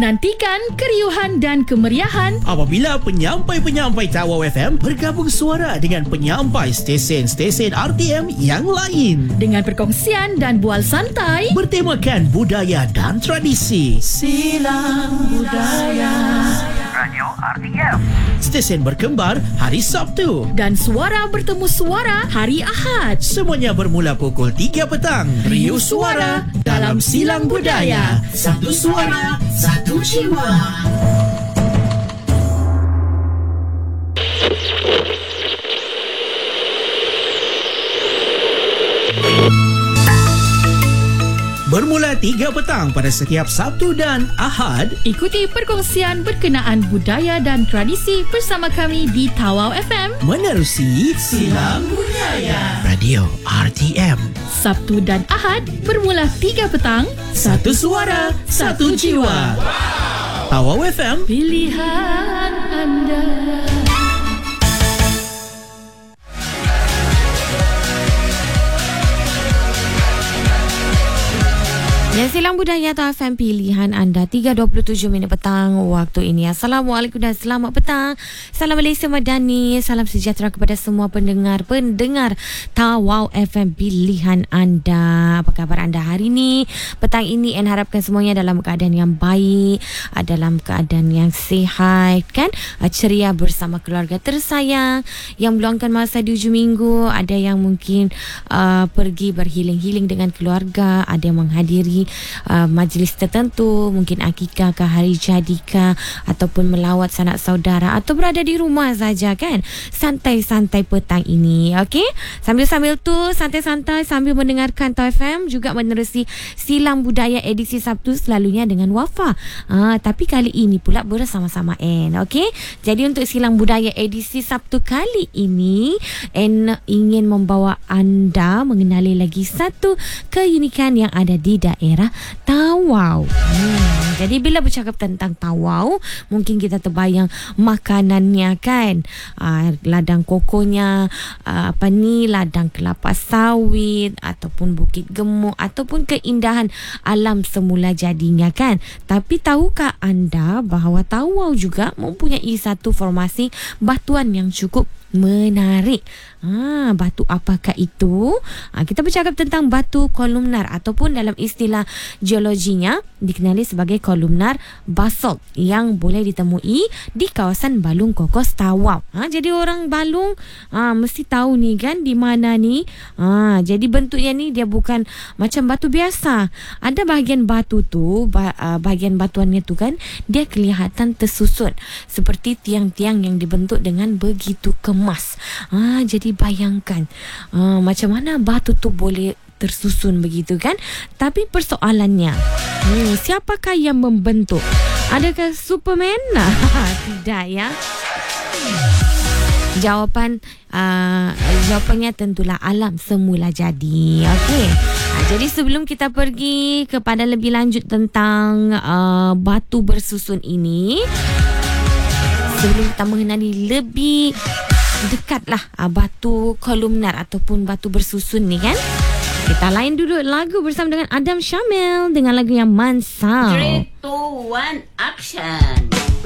Nantikan keriuhan dan kemeriahan apabila penyampai-penyampai Tawau FM bergabung suara dengan penyampai stesen-stesen RTM yang lain dengan perkongsian dan bual santai bertemakan budaya dan tradisi. Silang Budaya Radio RTM. Stesen berkembar hari Sabtu dan suara bertemu suara hari Ahad. Semuanya bermula pukul 3 petang. Riuh suara dalam Silang Budaya. Satu suara, satu jiwa. Bermula 3 petang pada setiap Sabtu dan Ahad. Ikuti perkongsian berkenaan budaya dan tradisi bersama kami di Tawau FM. Menerusi Silang Budaya Radio RTM. Sabtu dan Ahad bermula 3 petang. Satu suara, satu jiwa. Tawau FM, Pilihan anda. Ya, Silang Budaya atau FM pilihan anda 3.27 minit petang waktu ini. Assalamualaikum dan selamat petang. Salam Malaysia Madani. Salam sejahtera kepada semua pendengar Tawau FM pilihan anda. Apa khabar anda hari ini? Petang ini N harapkan semuanya dalam keadaan yang baik, dalam keadaan yang sihat kan, ceria bersama keluarga tersayang yang meluangkan masa di hujung minggu. Ada yang mungkin pergi berhiling-hiling dengan keluarga, ada yang menghadiri majlis tertentu, mungkin akikah ke hari jadikah, ataupun melawat sanak saudara, atau berada di rumah saja kan, santai-santai petang ini. Okey, sambil-sambil tu santai-santai sambil mendengarkan Tawau FM, juga menerusi Silang Budaya edisi Sabtu selalunya dengan Wafa. Tapi kali ini pula bersama-sama N. Okey, jadi untuk Silang Budaya edisi Sabtu kali ini, N ingin membawa anda mengenali lagi satu keunikan yang ada di daerah Tawau. Jadi bila bercakap tentang Tawau, mungkin kita terbayang makanannya kan, ladang kokonya, ladang kelapa sawit, ataupun bukit gemuk, ataupun keindahan alam semula jadinya kan. Tapi tahukah anda bahawa Tawau juga mempunyai satu formasi batuan yang cukup menarik. Batu apakah itu? Kita bercakap tentang batu kolumnar, ataupun dalam istilah geologinya dikenali sebagai kolumnar basalt, yang boleh ditemui di kawasan Balung Kokos Tawau. Jadi orang Balung mesti tahu ni kan di mana ni. Jadi bentuknya ni dia bukan macam batu biasa. Ada bahagian batu tu, bahagian batuannya tu kan, dia kelihatan tersusun seperti tiang-tiang yang dibentuk dengan begitu kemas. Jadi bayangkan macam mana batu tu boleh tersusun begitu kan. Tapi persoalannya, siapakah yang membentuk? Adakah Superman? Tidak ya. Jawapannya tentulah alam semula jadi. Okey. Jadi sebelum kita pergi kepada lebih lanjut tentang batu bersusun ini, sebelum kita mengenali lebih dekatlah batu kolumnar ataupun batu bersusun ni kan, kita lain duduk lagu bersama dengan Adam Syamil dengan lagu yang Mansau. 3, 2, 1, action.